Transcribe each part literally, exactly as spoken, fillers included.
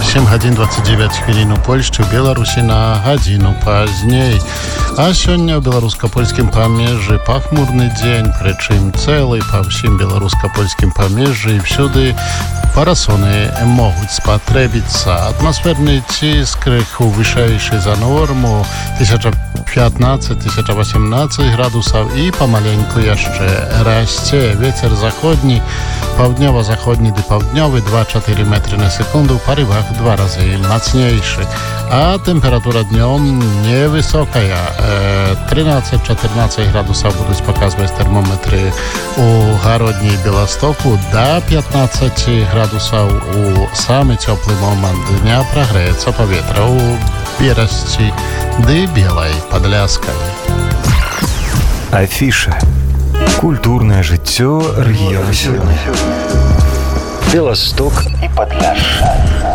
сем гадзін дваццаць дзевяць хвілін у Польшчы, у Беларусі на гадзіну пазней. А сёння ў беларуска-польскім памежжы пахмурны дзень, прычым цэлы па ўсім беларуска-польскім памежжы і всюды парасоны могуць спатрэбіцца. Атмасферны ціск крыху вышэйшы за норму тысяча пятнадцать - тысяча восемнадцать градусаў і памаленьку яшчэ расце. Вецер заходні, паўднёва-заходні ды паўднёвы два - чатыры метры на секунду, у парывах два разы мацнейшы. А тэмпература днём невысокая, тринадцать - четырнадцать градусаў будуць паказваць тэрмометры у гародні і Беластоку, да пятнадцати градусаў у самы цёплы момант дня прагрэецца паветра ў Берасці ды Белай Падляскай. Афіша. Культурное жыццё рэгіёна сёння. Беласток і Падляшша.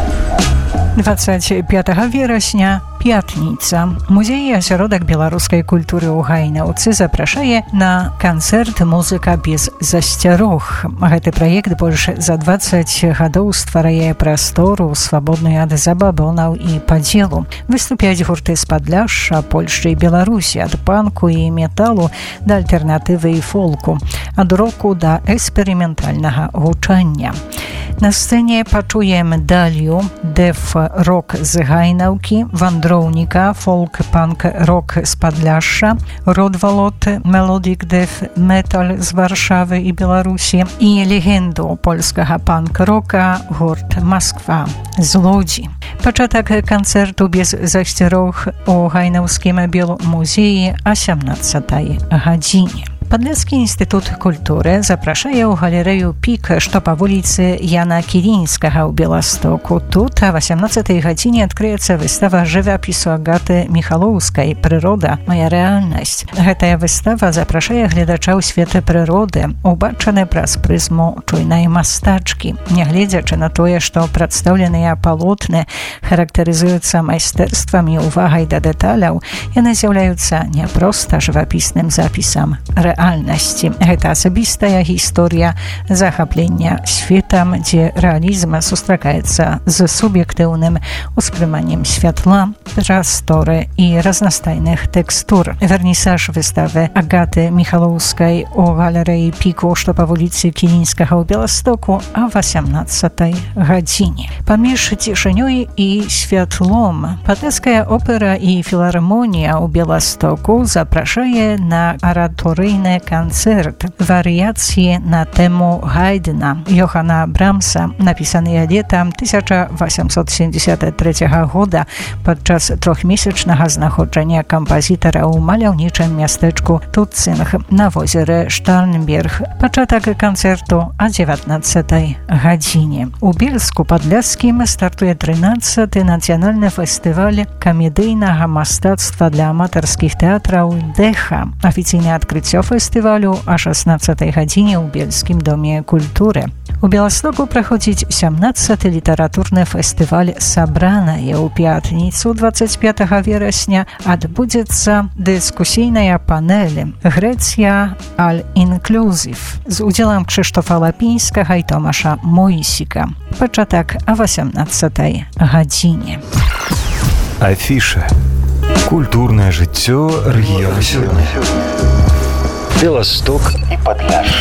двадцать пятого верасня, пятніца. Музей асяродак беларускай культуры ў Гайнаўцы запрашае на канцэрт «Музыка без засцярог». Гэты праект больш за двадцать гадоў стварае прастору, свабодную ад забабонаў і падзелу. Выступяць гурты з Падляшша, Польшчы і Беларусі, ад панку і металу да альтэрнатывы і фолку, ад року да эксперыментальнага гучання. На сцэне пачуем Далью, дэф-рок з Гайнаўкі, вандроўніка, фолк-панк-рок з Падляшша, Родвалот, мелодик дэф-метал з Варшавы і Беларусі і легенду польскага панк-рока гурт Масква з Лодзі. Пачатак канцэрту без засцярог у Гайнаўскім белмузеі о сямнаццатай гадзіне. Падляскі інстытут культуры запрашае ў галерэю «Пік», што па вуліцы Яна Кілінскага ў Беластоку. Тут о восемнадцатай гадзіне адкрыецца выстава жывапісу Агаты Міхалоўскай «Прырода. Моя рэальнасць». Гэтая выстава запрашае гледача ў свет прыроды, убачаны праз прызму чуйнай мастачкі. Нягледзячы на тое, што прадстаўленыя палотны характарызуюцца майстэрствам і увагай да дэталяў, яны з'яўляюцца не проста жывапісным запісам рэальнасці. Гэта асабістая гісторыя захаплення светам, дзе рэалізм сустракаецца з суб'ектыўным успрыманнем святла, прасторы і разнастайных тэкстур. Вернісаж выставы Агаты Міхалоўскай у галерэі «Піку», што па вуліцы Кілінскага ў Беластоку о восемнадцатай гадзіне. Паміж цішынёй і святлом Падляская опера і філармонія ў Беластоку запрашае на араторыйны канцэрт «Варыяцыі на тэму Гайдна» Йохана Брамса, напісаныя летам тысяча восемьсот семьдесят третьего года падчас трохмесячнага знаходжання кампазітара ў маляўнічым мястэчку Туцинг на возеры Штарнберг. Пачатак канцэрту о дзевятнаццатай гадзіне. У Бельску-Падляскім стартуе трынаццаты нацыянальны фестываль камедыйнага мастацтва для аматарскіх тэатраў «Дэха». Афіцыйнае адкрыццё фестывалю о шаснаццатай гадзіне ў Бельскім доме культуры. У Беластоку праходзіць сямнаццаты літаратурны фестываль «Сабранае». У пятніцу двадцать пятого верасня адбудзецца дыскусійная панель «Грэція аль-інклюзів» з удзелам Крzysztofa Лапінскага і Томаша Мойсіка. Пачатак о восемнаццатай гадзіне. Афіша. Культурное жыццё рэгіёна сёння. Беласток і Падляшша.